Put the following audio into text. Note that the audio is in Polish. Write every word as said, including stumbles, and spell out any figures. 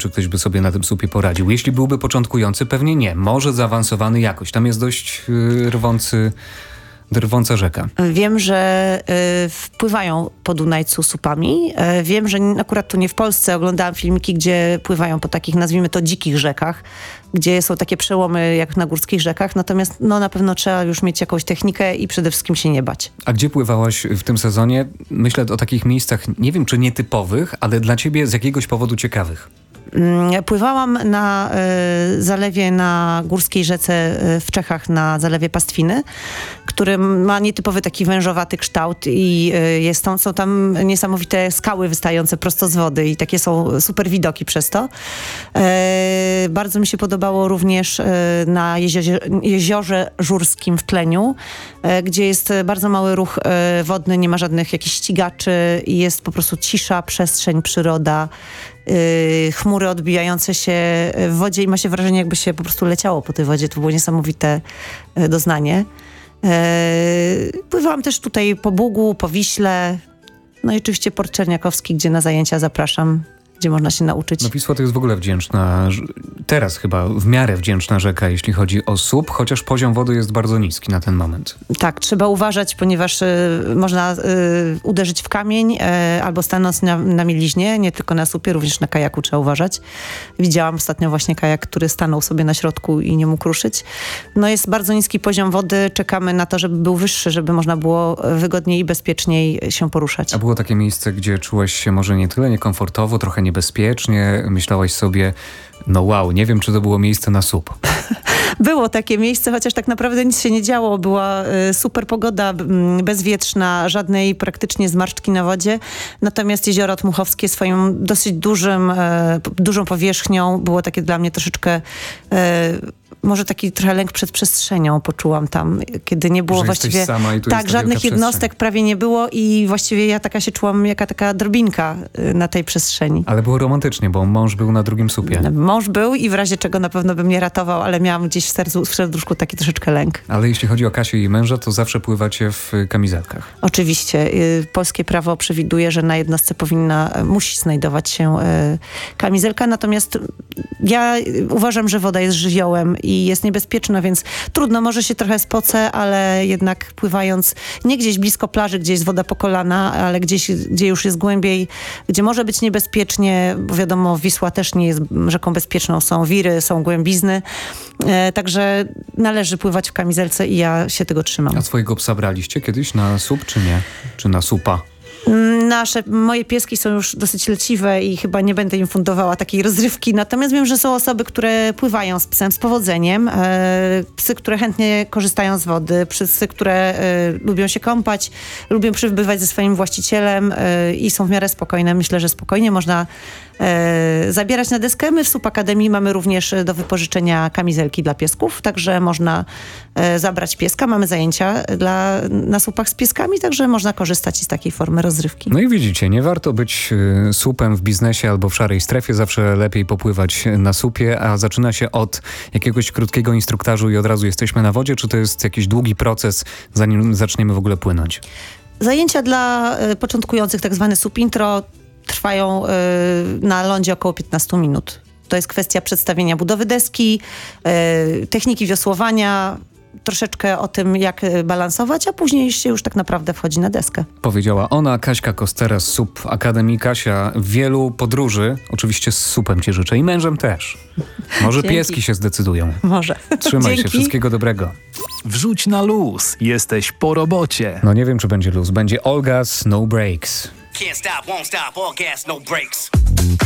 czy ktoś by sobie na tym słupie poradził. Jeśli byłby początkujący, pewnie nie. Może zaawansowany jakoś. Tam jest dość yy, rwący... Drwąca rzeka. Wiem, że y, wpływają po Dunajcu słupami. Y, wiem, że akurat tu nie w Polsce oglądałam filmiki, gdzie pływają po takich, nazwijmy to, dzikich rzekach, gdzie są takie przełomy jak na górskich rzekach. Natomiast no, na pewno trzeba już mieć jakąś technikę i przede wszystkim się nie bać. A gdzie pływałaś w tym sezonie? Myślę o takich miejscach, nie wiem czy nietypowych, ale dla ciebie z jakiegoś powodu ciekawych. Pływałam na y, zalewie na górskiej rzece y, w Czechach, na zalewie Pastwiny, który ma nietypowy taki wężowaty kształt i y, jest tam, są tam niesamowite skały wystające prosto z wody i takie są super widoki przez to. Y, bardzo mi się podobało również y, na jeziorze, jeziorze Żurskim w Tleniu, y, gdzie jest bardzo mały ruch y, wodny, nie ma żadnych jakichś ścigaczy i jest po prostu cisza, przestrzeń, przyroda. Yy, chmury odbijające się w wodzie i ma się wrażenie, jakby się po prostu leciało po tej wodzie. To było niesamowite yy, doznanie. Yy, pływałam też tutaj po Bugu, po Wiśle. No i oczywiście Port Czerniakowski, gdzie na zajęcia zapraszam, gdzie można się nauczyć. No Wisła to jest w ogóle wdzięczna, teraz chyba w miarę wdzięczna rzeka, jeśli chodzi o słup, chociaż poziom wody jest bardzo niski na ten moment. Tak, trzeba uważać, ponieważ y, można y, uderzyć w kamień y, albo stanąć na, na mieliźnie, nie tylko na słupie, również na kajaku trzeba uważać. Widziałam ostatnio właśnie kajak, który stanął sobie na środku i nie mógł ruszyć. No jest bardzo niski poziom wody, czekamy na to, żeby był wyższy, żeby można było wygodniej i bezpieczniej się poruszać. A było takie miejsce, gdzie czułaś się może nie tyle niekomfortowo, trochę niebezpiecznie, myślałaś sobie, no wow, nie wiem, czy to było miejsce na słup. Było takie miejsce, chociaż tak naprawdę nic się nie działo. Była y, super pogoda, y, bezwietrzna, żadnej praktycznie zmarszczki na wodzie. Natomiast jezioro Dmuchowskie swoją dosyć dużym, y, dużą powierzchnią było takie dla mnie troszeczkę... Y, może taki trochę lęk przed przestrzenią poczułam tam, kiedy nie było że właściwie... Sama i tu tak, jest żadnych jednostek prawie nie było i właściwie ja taka się czułam, jaka taka drobinka y, na tej przestrzeni. Ale było romantycznie, bo mąż był na drugim słupie. Mąż był i w razie czego na pewno by mnie ratował, ale miałam gdzieś w, sercu, w serduszku taki troszeczkę lęk. Ale jeśli chodzi o Kasię i męża, to zawsze pływacie w kamizelkach. Oczywiście. Y, polskie prawo przewiduje, że na jednostce powinna, musi znajdować się y, kamizelka, natomiast ja uważam, że woda jest żywiołem i jest niebezpieczna, więc trudno, może się trochę spocę, ale jednak pływając nie gdzieś blisko plaży, gdzie jest woda po kolana, ale gdzieś, gdzie już jest głębiej, gdzie może być niebezpiecznie, bo wiadomo, Wisła też nie jest rzeką bezpieczną, są wiry, są głębizny, e, także należy pływać w kamizelce i ja się tego trzymam. A swojego psa braliście kiedyś na słup, czy nie? Czy na słupa? Nasze, moje pieski są już dosyć leciwe i chyba nie będę im fundowała takiej rozrywki. Natomiast wiem, że są osoby, które pływają z psem z powodzeniem. E, psy, które chętnie korzystają z wody. Psy, które e, lubią się kąpać, lubią przybywać ze swoim właścicielem e, i są w miarę spokojne. Myślę, że spokojnie można e, zabierać na deskę. My w Słup Akademii mamy również do wypożyczenia kamizelki dla piesków, także można e, zabrać pieska. Mamy zajęcia dla, na słupach z pieskami, także można korzystać z takiej formy rozrywki. No i widzicie, nie warto być y, słupem w biznesie albo w szarej strefie, zawsze lepiej popływać na słupie, a zaczyna się od jakiegoś krótkiego instruktażu i od razu jesteśmy na wodzie, czy to jest jakiś długi proces, zanim zaczniemy w ogóle płynąć? Zajęcia dla y, początkujących, tak zwane słup intro, trwają y, na lądzie około piętnaście minut. To jest kwestia przedstawienia budowy deski, y, techniki wiosłowania, troszeczkę o tym, jak balansować, a później się już tak naprawdę wchodzi na deskę. Powiedziała ona, Kaśka Kostera z Słup Akademii. Kasia, wielu podróży, oczywiście z słupem cię życzę i mężem też. Może Dzięki. pieski się zdecydują. Może. Trzymaj Dzięki. się, wszystkiego dobrego. Wrzuć na luz, jesteś po robocie. No nie wiem, czy będzie luz. Będzie All Gas, No Breaks. Can't stop, won't stop, all gas, no brakes.